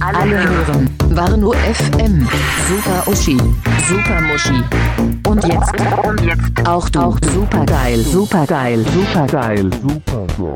Alle hören Warnow FM. Super Uschi, Super Muschi. Und jetzt auch du. Supergeil, supergeil, supergeil, supergeil.